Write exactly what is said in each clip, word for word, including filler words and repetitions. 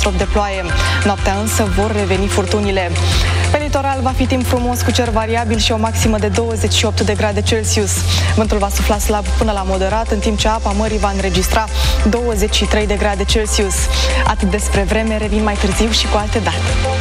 Trop de ploaie. Noaptea însă vor reveni furtunile. Pe litoral va fi timp frumos cu cer variabil și o maximă de douăzeci și opt de grade Celsius. Vântul va sufla slab până la moderat, în timp ce apa mării va înregistra douăzeci și trei de grade Celsius. Atât despre vreme, revin mai târziu și cu alte date.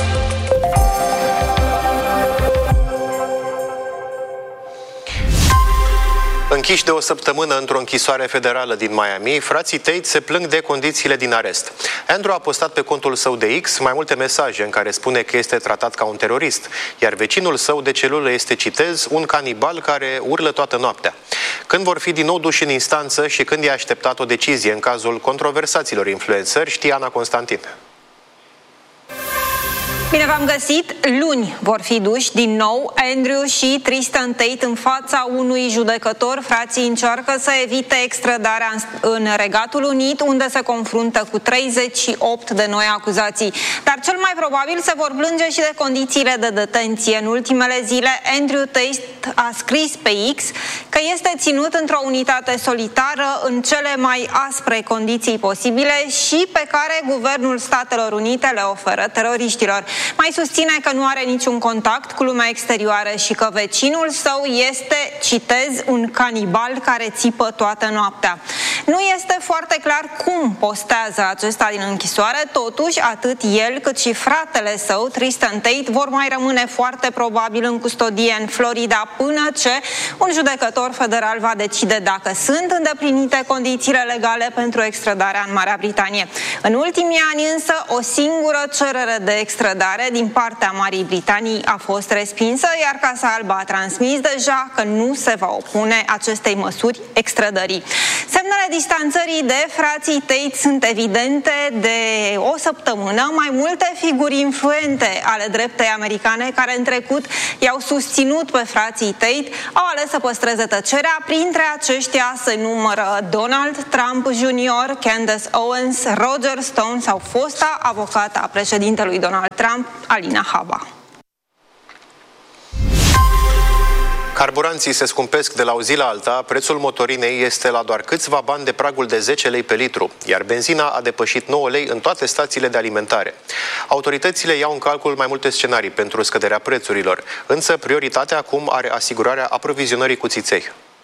Închiși de o săptămână într-o închisoare federală din Miami, frații Tate se plâng de condițiile din arest. Andrew a postat pe contul său de X mai multe mesaje în care spune că este tratat ca un terorist, iar vecinul său de celulă este, citez, un canibal care urlă toată noaptea. Când vor fi din nou duși în instanță și când e așteptat o decizie în cazul controversaților influențări, știe Ana Constantin. Bine v-am găsit! Luni vor fi duși din nou Andrew și Tristan Tate în fața unui judecător. Frații încearcă să evite extradarea în Regatul Unit, unde se confruntă cu treizeci și opt de noi acuzații. Dar cel mai probabil se vor plânge și de condițiile de detenție. În ultimele zile, Andrew Tate a scris pe X că este ținut într-o unitate solitară în cele mai aspre condiții posibile și pe care Guvernul Statelor Unite le oferă teroriștilor. Mai susține că nu are niciun contact cu lumea exterioară și că vecinul său este, citez, un canibal care țipă toată noaptea. Nu este foarte clar cum postează acesta din închisoare, totuși atât el cât și fratele său, Tristan Tate, vor mai rămâne foarte probabil în custodie în Florida până ce un judecător federal va decide dacă sunt îndeplinite condițiile legale pentru extradarea în Marea Britanie. În ultimii ani însă o singură cerere de extradare din partea Marii Britanii a fost respinsă, iar Casa Albă a transmis deja că nu se va opune acestei măsuri extradării. Semnele distanțării de frații Tate sunt evidente de o săptămână. Mai multe figuri influente ale dreptei americane care în trecut i-au susținut pe frații Tate au ales să păstreze tăcerea. Printre aceștia se numără Donald Trump junior, Candace Owens, Roger Stone sau fosta avocată a președintelui Donald Trump, Alina Habba. Carburanții se scumpesc de la o zi la alta, prețul motorinei este la doar câțiva bani de pragul de zece lei pe litru, iar benzina a depășit nouă lei în toate stațiile de alimentare. Autoritățile iau în calcul mai multe scenarii pentru scăderea prețurilor, însă prioritatea acum are asigurarea aprovizionării cu țiței.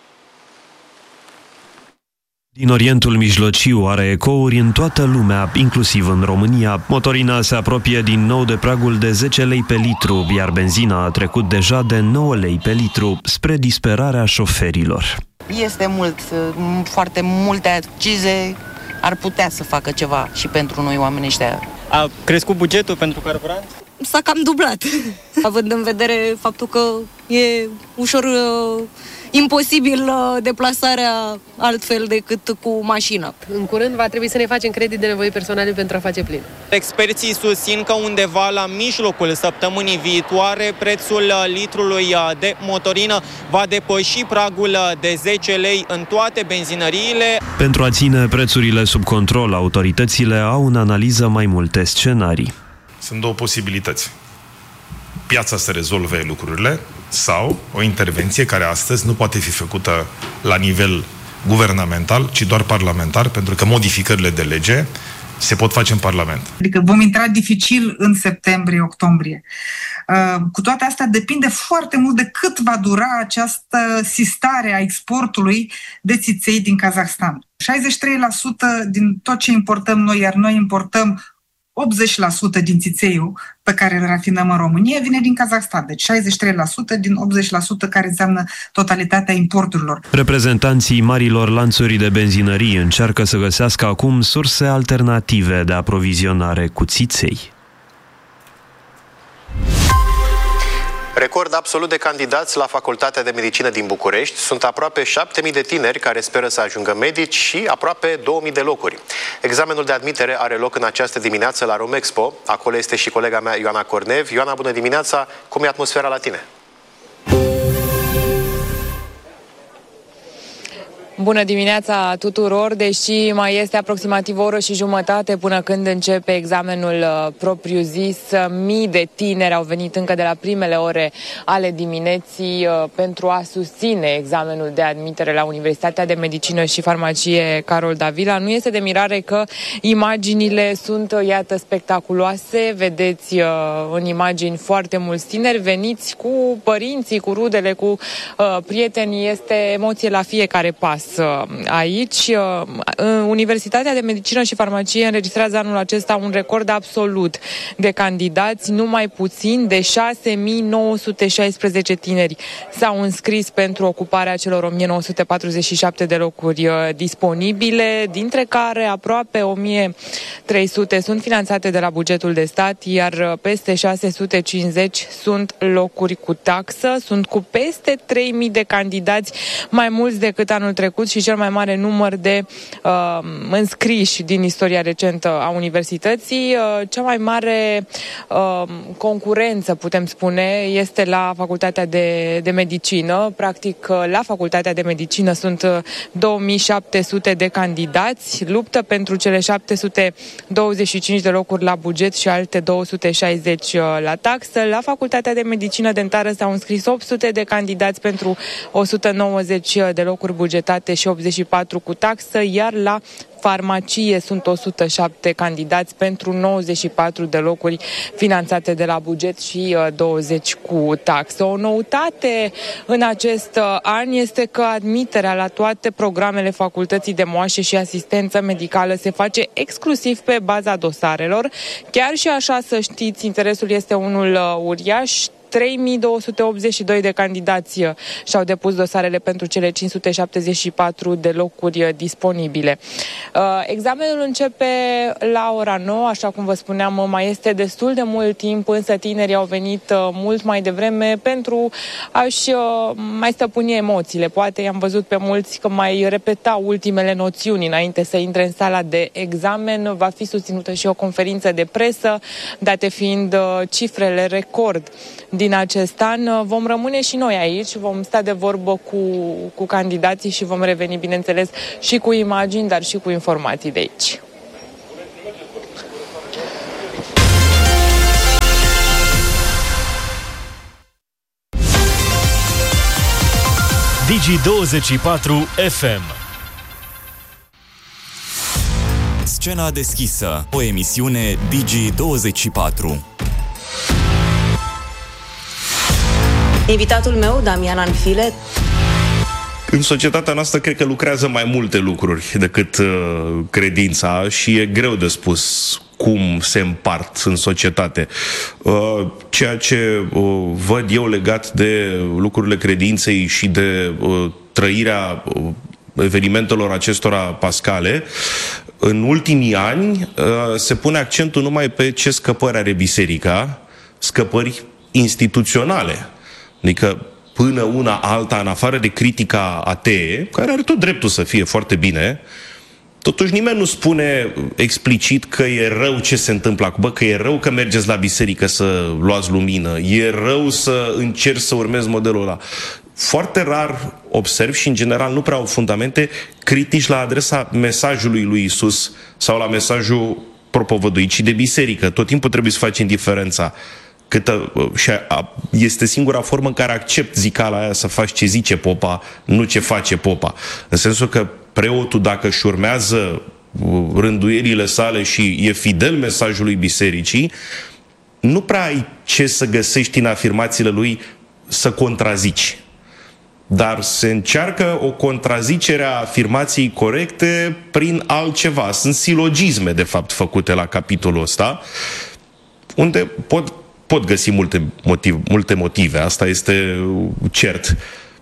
Din Orientul Mijlociu are ecouri în toată lumea, inclusiv în România. Motorina se apropie din nou de pragul de zece lei pe litru, iar benzina a trecut deja de nouă lei pe litru, spre disperarea șoferilor. Este mult, foarte multe accize, ar putea să facă ceva și pentru noi oamenii ăștia. A crescut bugetul pentru carburant? S-a cam dublat, având în vedere faptul că e ușor uh, imposibil uh, deplasarea altfel decât cu mașina. În curând va trebui să ne facem credit de nevoi personale pentru a face plin. Experții susțin că undeva la mijlocul săptămânii viitoare prețul litrului de motorină va depăși pragul de zece lei în toate benzinăriile. Pentru a ține prețurile sub control, autoritățile au în analiză mai multe scenarii. Sunt două posibilități. Piața să rezolve lucrurile sau o intervenție care astăzi nu poate fi făcută la nivel guvernamental, ci doar parlamentar, pentru că modificările de lege se pot face în Parlament. Adică vom intra dificil în septembrie-octombrie. Cu toate astea depinde foarte mult de cât va dura această sistare a exportului de țiței din Kazahstan. șaizeci și trei la sută din tot ce importăm noi, iar noi importăm optzeci la sută din țițeiul pe care îl rafinăm în România vine din Kazahstan, deci șaizeci și trei la sută din optzeci la sută care înseamnă totalitatea importurilor. Reprezentanții marilor lanțuri de benzinării încearcă să găsească acum surse alternative de aprovizionare cu țiței. Record absolut de candidați la Facultatea de Medicină din București. Sunt aproape șapte mii de tineri care speră să ajungă medici și aproape două mii de locuri. Examenul de admitere are loc în această dimineață la Romexpo. Acolo este și colega mea, Ioana Cornev. Ioana, bună dimineața! Cum e atmosfera la tine? Bună dimineața tuturor, deși mai este aproximativ o oră și jumătate până când începe examenul propriu-zis, mii de tineri au venit încă de la primele ore ale dimineții pentru a susține examenul de admitere la Universitatea de Medicină și Farmacie Carol Davila. Nu este de mirare că imaginile sunt, iată, spectaculoase. Vedeți în imagini foarte mulți tineri veniți cu părinții, cu rudele, cu uh, prietenii. Este emoție la fiecare pas aici. Universitatea de Medicină și Farmacie înregistrează anul acesta un record absolut de candidați. Numai puțin de șase mii nouă sute șaisprezece tineri s-au înscris pentru ocuparea celor o mie nouă sute patruzeci și șapte de locuri disponibile, dintre care aproape o mie trei sute sunt finanțate de la bugetul de stat, iar peste șase sute cincizeci sunt locuri cu taxă. Sunt cu peste trei mii de candidați, mai mulți decât anul trecut și cel mai mare număr de uh, înscriși din istoria recentă a universității. Uh, cea mai mare uh, concurență, putem spune, este la Facultatea de, de Medicină. Practic, la Facultatea de Medicină sunt două mii șapte sute de candidați. Luptă pentru cele șapte sute douăzeci și cinci de locuri la buget și alte două sute șaizeci la taxă. La Facultatea de Medicină Dentară s-au înscris opt sute de candidați pentru o sută nouăzeci de locuri bugetate și optzeci și patru cu taxă, iar la Farmacie sunt o sută șapte candidați pentru nouăzeci și patru de locuri finanțate de la buget și douăzeci cu taxă. O noutate în acest an este că admiterea la toate programele Facultății de Moașe și Asistență Medicală se face exclusiv pe baza dosarelor. Chiar și așa, să știți, interesul este unul uriaș. trei mii două sute optzeci și doi de candidați și-au depus dosarele pentru cele cinci sute șaptezeci și patru de locuri disponibile. Examenul începe la ora nouă, așa cum vă spuneam, mai este destul de mult timp, însă tinerii au venit mult mai devreme pentru a-și mai stăpâni emoțiile. Poate i-am văzut pe mulți că mai repetau ultimele noțiuni înainte să intre în sala de examen. Va fi susținută și o conferință de presă, date fiind cifrele record din acest an. Vom rămâne și noi aici, vom sta de vorbă cu, cu candidații și vom reveni, bineînțeles, și cu imagini, dar și cu informații de aici. Digi douăzeci și patru F M. Scena deschisă, o emisiune Digi douăzeci și patru. Invitatul meu, Damian Anfile. În societatea noastră cred că lucrează mai multe lucruri decât uh, credința și e greu de spus cum se împart în societate. Uh, ceea ce uh, văd eu legat de lucrurile credinței și de uh, trăirea uh, evenimentelor acestora pascale, în ultimii ani uh, se pune accentul numai pe ce scăpări are biserica, scăpări instituționale. Adică până una alta, în afară de critica atee, care are tot dreptul să fie foarte bine, totuși nimeni nu spune explicit că e rău ce se întâmplă acum, bă, că e rău că mergeți la biserică să luați lumină, e rău să încerci să urmezi modelul ăla. Foarte rar observ și în general nu prea au fundamente critici la adresa mesajului lui Isus sau la mesajul propovăduit și de biserică. Tot timpul trebuie să facem diferența. Câtă, și a, este singura formă în care accept zicala aia să faci ce zice popa, nu ce face popa. În sensul că preotul, dacă își urmează rânduielile sale și e fidel mesajului bisericii, nu prea ai ce să găsești în afirmațiile lui să contrazici. Dar se încearcă o contrazicere a afirmației corecte prin altceva. Sunt silogisme, de fapt, făcute la capitolul ăsta, unde pot Pot găsi multe, motiv, multe motive, asta este cert.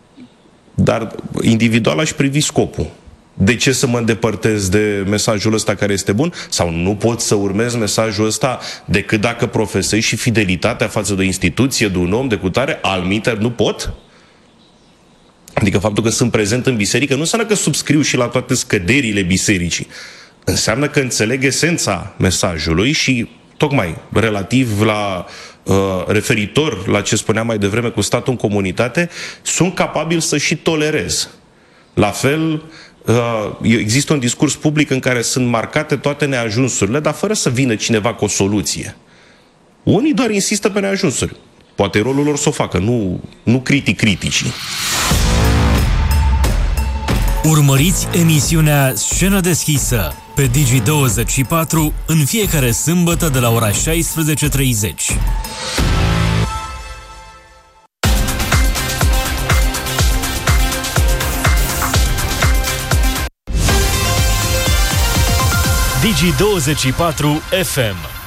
Dar individual aș privi scopul. De ce să mă îndepărtez de mesajul ăsta care este bun? Sau nu pot să urmez mesajul ăsta decât dacă profesez și fidelitatea față de o instituție, de un om, de cutare, alminteri nu pot? Adică faptul că sunt prezent în biserică nu înseamnă că subscriu și la toate scăderile bisericii. Înseamnă că înțeleg esența mesajului și tocmai relativ la uh, referitor la ce spuneam mai devreme cu statul în comunitate, sunt capabil să și tolerez. La fel, există un discurs public în care sunt marcate toate neajunsurile, dar fără să vină cineva cu o soluție. Unii doar insistă pe neajunsuri. Poate rolul lor să o facă, nu, nu critic criticii. Urmăriți emisiunea Scenă deschisă pe Digi douăzeci și patru în fiecare sâmbătă de la ora șaisprezece treizeci. Digi douăzeci și patru F M